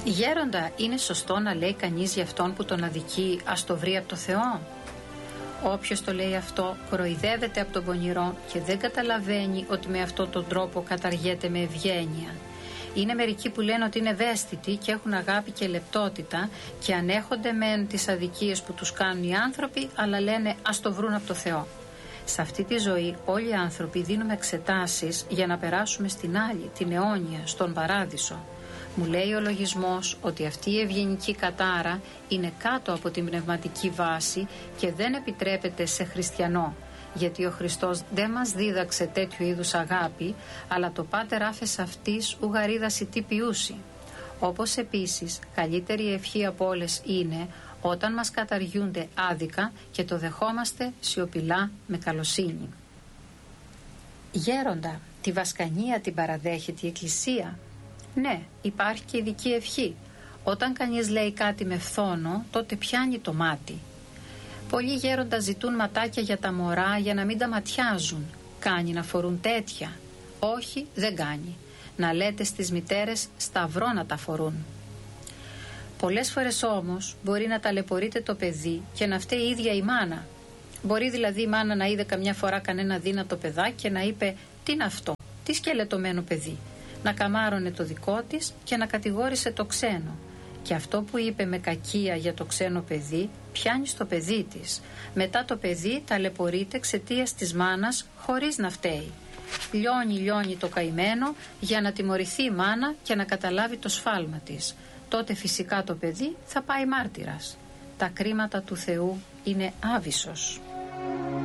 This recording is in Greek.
Γέροντα, είναι σωστό να λέει κανείς για αυτόν που τον αδικεί ας το βρει από το Θεό? Όποιος το λέει αυτό κοροϊδεύεται από τον πονηρό και δεν καταλαβαίνει ότι με αυτόν τον τρόπο καταργέται με ευγένεια. Είναι μερικοί που λένε ότι είναι ευαίσθητοι και έχουν αγάπη και λεπτότητα και ανέχονται μεν τις αδικίες που τους κάνουν οι άνθρωποι, αλλά λένε ας το βρουν από το Θεό. Σε αυτή τη ζωή όλοι οι άνθρωποι δίνουμε εξετάσεις για να περάσουμε στην άλλη, την αιώνια, στον παράδεισο. Μου λέει ο λογισμός ότι αυτή η ευγενική κατάρα είναι κάτω από την πνευματική βάση και δεν επιτρέπεται σε χριστιανό, γιατί ο Χριστός δεν μας δίδαξε τέτοιου είδους αγάπη, αλλά το πάτερ άφες αυτής ουγαρίδαση τι ποιούσι. Όπως επίσης καλύτερη ευχή από όλες είναι όταν μας καταργούνται άδικα και το δεχόμαστε σιωπηλά με καλοσύνη. Γέροντα, τη βασκανία την παραδέχεται η Εκκλησία? Ναι, υπάρχει και ειδική ευχή. Όταν κανείς λέει κάτι με φθόνο, τότε πιάνει το μάτι. Πολλοί γέροντα ζητούν ματάκια για τα μωρά για να μην τα ματιάζουν. Κάνει να φορούν τέτοια? Όχι, δεν κάνει. Να λέτε στις μητέρες σταυρό να τα φορούν. Πολλές φορές όμως μπορεί να ταλαιπωρείται το παιδί και να φταίει η ίδια η μάνα. Μπορεί δηλαδή η μάνα να είδε καμιά φορά κανένα δύνατο παιδάκι και να είπε τι είναι αυτό, τι σκελετωμένο παιδί. Να καμάρωνε το δικό της και να κατηγόρησε το ξένο. Και αυτό που είπε με κακία για το ξένο παιδί πιάνει στο παιδί της. Μετά το παιδί ταλαιπωρείται εξαιτίας της μάνας χωρίς να φταίει. Λιώνει το καημένο για να τιμωρηθεί η μάνα και να καταλάβει το σφάλμα της. Τότε φυσικά το παιδί θα πάει μάρτυρας. Τα κρίματα του Θεού είναι άβυσσος.